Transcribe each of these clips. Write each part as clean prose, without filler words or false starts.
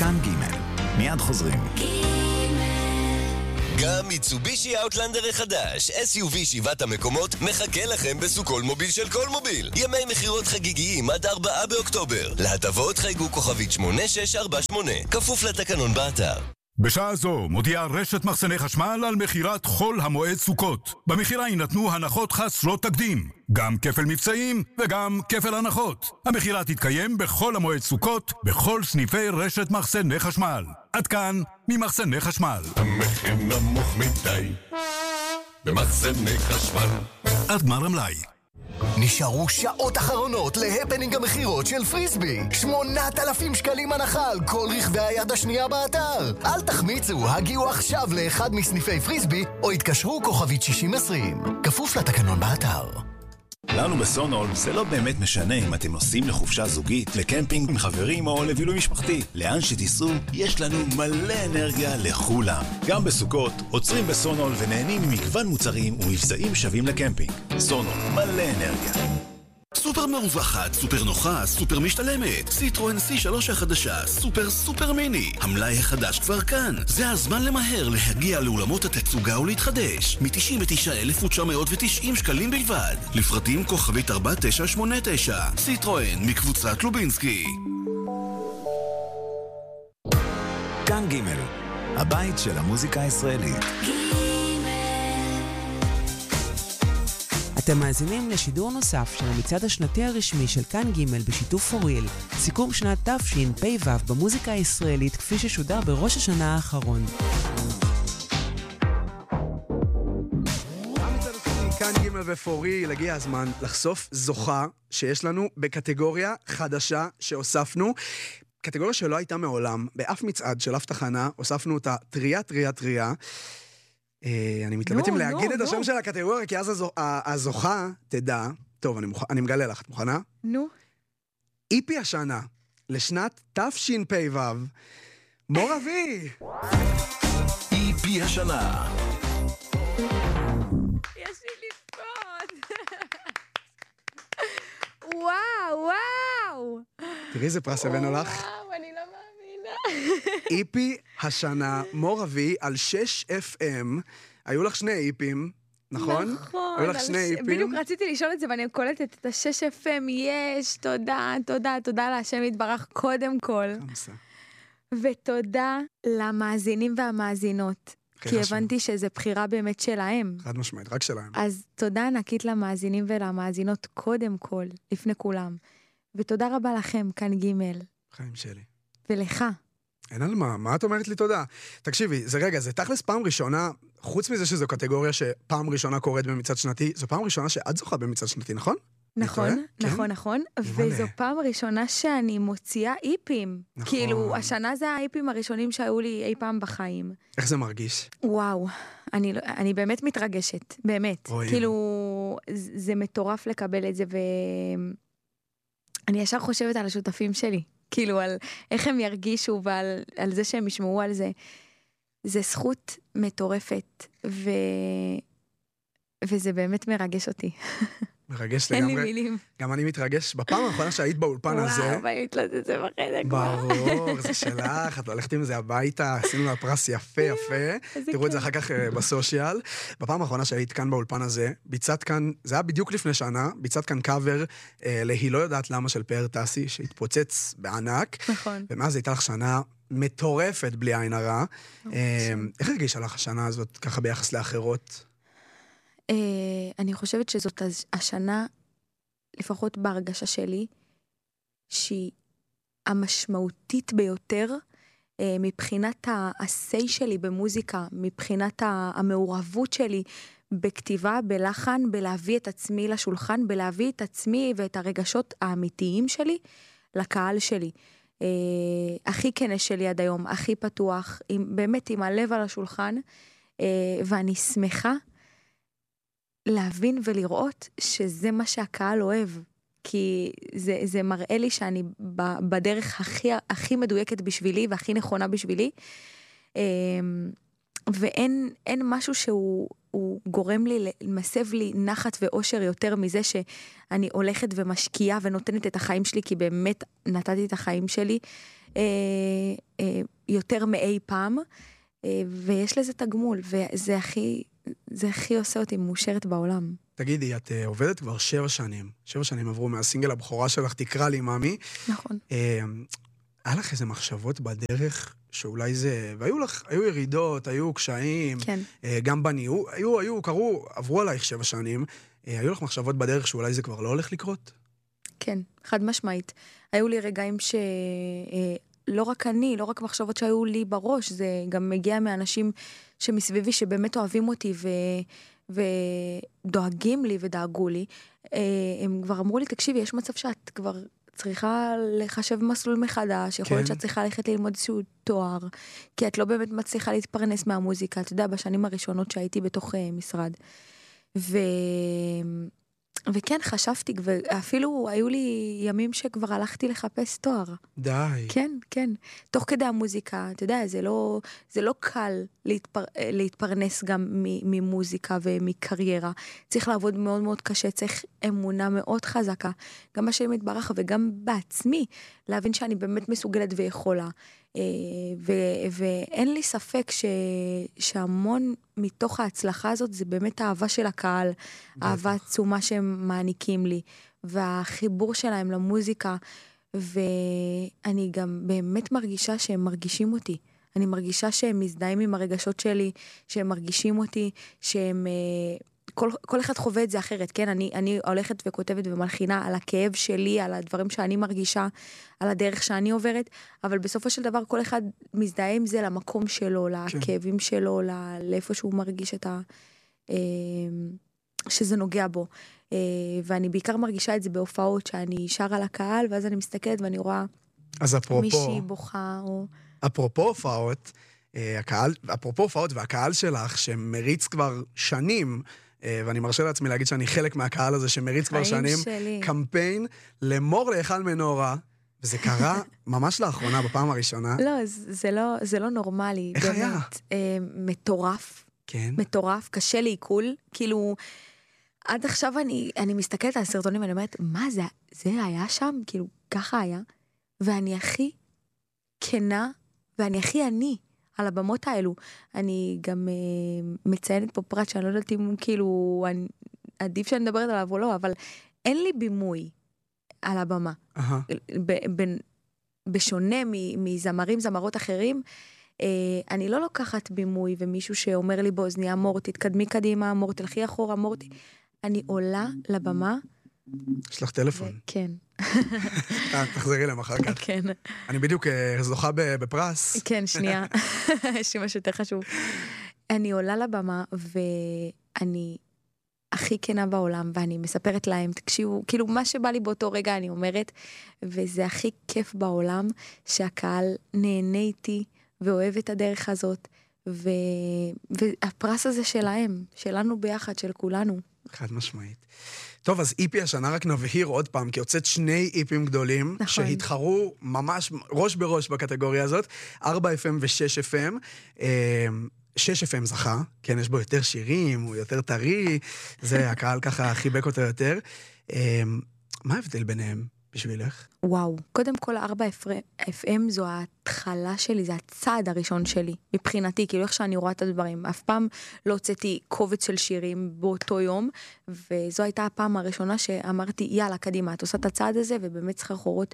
כאן ג' מיד חוזרים. גם מיצובישי אאוטלנדר החדש, SUV 7 המקומות, מחכה לכם בסוכול מוביל של כל מוביל. ימי מחירות חגיגיים עד 4 באוקטובר. להטבות חייגו כוכבית 8648, כפוף לתקנון באתר. בשעה זו מודיעה רשת מחסני חשמל על מחירת חול המועד סוכות. במחירה יינתנו הנחות חסרות תקדים, גם כפל מבצעים וגם כפל הנחות. המחירה תתקיים בכל המועד סוכות, בכל סניפי רשת מחסני חשמל. עד כאן ממחסני חשמל. המחיר נמוך מדי במחסני חשמל. עד גמר המלאי. נשארו שעות אחרונות להפנינג המחירות של פריסבי. 8,000 שקלים הנחה על כל רכבי היד השנייה באתר. אל תחמיצו, הגיעו עכשיו לאחד מסניפי פריסבי או התקשרו כוכבית 6020. כפוף לתקנון באתר. לנו בסונול זה לא באמת משנה אם אתם נוסעים לחופשה זוגית, לקמפינג עם חברים או לבילוי משפחתי. לאן שתיסעו, יש לנו מלא אנרגיה לכולם. גם בסוכות, עוצרים בסונול ונהנים ממגוון מוצרים ומבצעים שווים לקמפינג. סונול, מלא אנרגיה. סופר מרווחת, סופר נוחה, סופר משתלמת. סיטרואן C3 החדשה, סופר מיני. המלאי החדש כבר כאן. זה הזמן למהר להגיע לאולמות התצוגה ולהתחדש. מ-99,990 שקלים בלבד. לפרטים כוכבית 4989. סיטרואן מקבוצת לובינסקי. כאן ג' הבית של המוזיקה הישראלית. אתם מאזינים לשידור נוסף של המצעד השנתי הרשמי של כאן ג' בשיתוף פוריל, סיכום שנת תשפ"ו במוזיקה הישראלית כפי ששודר בראש השנה האחרון. כאן ג' ופוריל, הגיע הזמן לחשוף זוכה שיש לנו בקטגוריה חדשה שהוספנו, קטגוריה שלא הייתה מעולם, באף מצעד של אף תחנה, הוספנו אותה טריה. אני מתלבט אם להגיד את השם של הקטגוריה, כי אז הזוכה תדע. טוב, אני מגלה לך, את מוכנה? נו. איפי השנה, לשנת תשפ"ו, מור אבי. איפי השנה. יש לי לבכות. וואו. תראי איזה פרס הבאנו לך. וואו, אני לא מאמינה. איפי השנה, מור אבי, על 6 FM. היו לך 2 איפים, נכון? נכון. היו לך 2 איפים. בדיוק רציתי לשאול את זה, ואני קולטת את ה-6 FM, יש, תודה להשם יתברך קודם כל. ותודה למאזינים והמאזינות, כי הבנתי שזו בחירה באמת שלהם. חד משמעית, רק שלהם. אז תודה ענקית למאזינים ולמאזינות קודם כל, לפני כולם. ותודה רבה לכם, כאן ג' חיים שלי. ולך. אין על מה את אומרת לי תודה? תקשיבי, זה תכלס פעם ראשונה, חוץ מזה שזו קטגוריה שפעם ראשונה קורית במצעד שנתי, זו פעם ראשונה שאת זוכה במצעד שנתי, נכון? נכון. וזו פעם ראשונה שאני מוציאה איפים. כאילו, השנה זה האיפים הראשונים שהיו לי אי פעם בחיים. איך זה מרגיש? וואו, אני באמת מתרגשת, באמת. כאילו, זה מטורף לקבל את זה, ואני ישר חושבת על השותפים שלי. כאילו, על איך הם ירגישו ועל זה שהם ישמעו על זה. זה זכות מטורפת, וזה באמת מרגש אותי. מרגש לגמרי. אין לי מילים. גם אני מתרגש. בפעם האחרונה שהיית באולפן הזה... וואו, והיית לו את זה בחדר כבר. ברור, זה שלך, את הולכת עם זה הביתה, עשינו לה פרס יפה. תראו את זה אחר כך בסושיאל. בפעם האחרונה שהיית כאן באולפן הזה, ביצעת כאן, זה היה בדיוק לפני שנה, ביצעת כאן קאבר להיא לא יודעת למה של פאר טסי, שהתפוצץ בענק. נכון. ומאז הייתה לך שנה מטורפת בלי עין הרע. איך הרגישה לך השנה הזאת ככה ביחס לאחרות? אני חושבת שזאת השנה, לפחות בהרגשה שלי, שהיא המשמעותית ביותר מבחינת ה-say שלי במוזיקה, מבחינת המעורבות שלי בכתיבה, בלחן, בלהביא את עצמי לשולחן, בלהביא את עצמי ואת הרגשות האמיתיים שלי לקהל שלי. הכי כנה שלי עד היום, הכי פתוח, באמת עם הלב על השולחן, ואני שמחה להבין ולראות שזה מה שהקהל אוהב, כי זה מראה לי שאני בדרך הכי מדויקת בשבילי והכי נכונה בשבילי, ואין משהו שהוא גורם לי, מסב לי נחת ואושר יותר מזה שאני הולכת ומשקיעה ונותנת את החיים שלי, כי באמת נתתי את החיים שלי יותר מאי פעם, ויש לזה תגמול, וזה הכי עושה אותי מאושרת בעולם. תגידי, את עובדת כבר 7 שנים. 7 שנים עברו מהסינגל הבכורה שלך, תקרא לי מאמי. נכון. היה לך איזה מחשבות בדרך שאולי זה... היו ירידות, היו קשיים. כן. גם בניהול, עברו עלייך 7 שנים. היו לך מחשבות בדרך שאולי זה כבר לא הולך לקרות? כן, חד משמעית. היו לי רגעים לא רק אני, לא רק מחשבות שהיו לי בראש, זה גם מגיע מאנשים שמסביבי, שבאמת אוהבים אותי ודואגים לי ודאגו לי. הם כבר אמרו לי, תקשיבי, יש מצב שאת כבר צריכה לחשב מסלול מחדש, יכול להיות שאת צריכה ללכת ללמוד איזשהו תואר, כי את לא באמת מצליחה להתפרנס מהמוזיקה, אתה יודע, בשנים הראשונות שהייתי בתוך משרד. וכן, חשבתי, ואפילו היו לי ימים שכבר הלכתי לחפש תואר. די. כן, כן. תוך כדי המוזיקה, אתה יודע, זה לא קל להתפרנס גם ממוזיקה ומקריירה. צריך לעבוד מאוד מאוד קשה, צריך אמונה מאוד חזקה, גם בשם יתברך וגם בעצמי, להבין שאני באמת מסוגלת ויכולה. ואין לי ספק שהמון מתוך ההצלחה הזאת זה באמת האהבה של הקהל, האהבה עצומה שהם מעניקים לי, והחיבור שלהם למוזיקה, ואני גם באמת מרגישה שהם מרגישים אותי. אני מרגישה שהם מזדהים עם הרגשות שלי, שהם מרגישים אותי, שהם... כל אחד חווה את זה אחרת, כן? אני הולכת וכותבת ומלחינה על הכאב שלי, על הדברים שאני מרגישה, על הדרך שאני עוברת, אבל בסופו של דבר כל אחד מזדהה עם זה למקום שלו, לכאבים שלו, לאיפה שהוא מרגיש שזה נוגע בו. ואני בעיקר מרגישה את זה בהופעות, שאני שרה לקהל, ואז אני מסתכלת ואני רואה מישהי בוכה. אפרופו הופעות, והקהל שלך, שמריץ כבר שנים, ואני מרשה לעצמי להגיד שאני חלק מהקהל הזה שמריץ כבר שנים, קמפיין למור להיכל מנורה, וזה קרה ממש לאחרונה, בפעם הראשונה. לא, זה לא נורמלי. איך היה? מטורף. כן. מטורף, קשה לעיכול. כאילו, עד עכשיו אני מסתכלת על הסרטונים, ואני אומרת, מה זה היה שם? כאילו, ככה היה. ואני הכי כנה, ואני הכי עני. על הבמות האלו. אני גם מציינת פה פרט שאני לא יודעת אם כאילו, עדיף שאני מדברת עליו או לא, אבל אין לי בימוי על הבמה. בשונה מזמרים, זמרות אחרים, אני לא לוקחת בימוי ומישהו שאומר לי באוזניה, מור, תתקדמי קדימה, מור, תלכי אחורה, מור, אני עולה לבמה. יש לך טלפון. כן. תחזרי להם אחר כך. כן. אני בדיוק זוכה בפרס. כן, שנייה. יש לי משהו יותר חשוב. אני עולה לבמה, ואני הכי כנה בעולם, ואני מספרת להם, תקשיבו, כאילו מה שבא לי באותו רגע אני אומרת, וזה הכי כיף בעולם, שהקהל נהנה איתי, ואוהב את הדרך הזאת, והפרס הזה שלהם, שלנו ביחד, של כולנו. חד משמעית. טוב, אז איפי השנה רק נבהיר עוד פעם, כי הוצאת 2 איפים גדולים, נכון. שהתחרו ממש ראש בראש בקטגוריה הזאת, 4 FM ו6 FM. 6 FM זכה, כן, יש בו יותר שירים, הוא יותר טרי, זה הקהל ככה חיבק אותו יותר. מה ההבדל ביניהם בשבילך? וואו, קודם כל 4 FM זו ההתחלה שלי, זה הצעד הראשון שלי, מבחינתי, כאילו איך שאני רואה את הדברים. אף פעם לא הוצאתי קובץ של שירים באותו יום, וזו הייתה הפעם הראשונה שאמרתי, יאללה, קדימה, את עושה את הצעד הזה, ובאמת סחרחורות,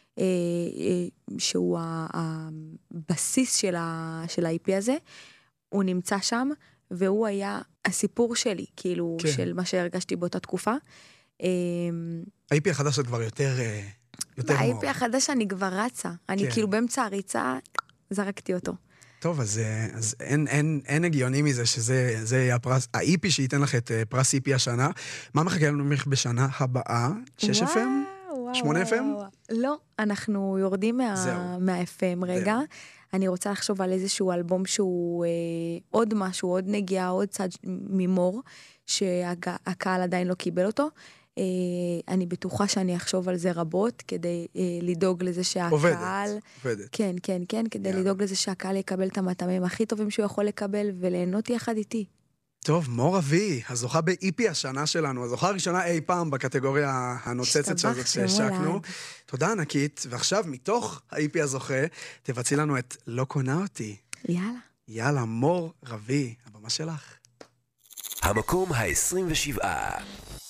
שהוא הבסיס של ה-IP הזה, הוא נמצא שם, והוא היה הסיפור שלי, כאילו, כן. של מה שהרגשתי באותה תקופה. ה-IP החדש זה כבר יותר ה-IP החדש אני כבר רצה. אני כאילו באמצע הריצה, זרקתי אותו. טוב, אז אין הגיוני מזה שזה יהיה הפרס, ה-IP שייתן לך את פרס IP השנה. מה מחכה לנו בשנה הבאה? 6 FM? 8 FM? לא, אנחנו יורדים מה-FM רגע. אני רוצה לחשוב על איזשהו אלבום שהוא עוד משהו, עוד נגיעה, עוד צד ממור, שהקהל עדיין לא קיבל אותו. אני בטוחה שאני אחשוב על זה רבות, כדי לדאוג לזה שהקהל... עובדת. כן, כן, כן, כדי לדאוג לזה שהקהל יקבל את המטעמים הכי טובים שהוא יכול לקבל, וליהנות יחד איתי. טוב, מור אבי, הזוכה ב-EP השנה שלנו, הזוכה הראשונה אי פעם בקטגוריה הנוצצת הזאת שהשקנו. תודה ענקית, ועכשיו מתוך ה-EP הזוכה, תבצעי לנו את לא קונה אותי. יאללה. יאללה, מור אבי, הבמה שלך. המקום ה-27.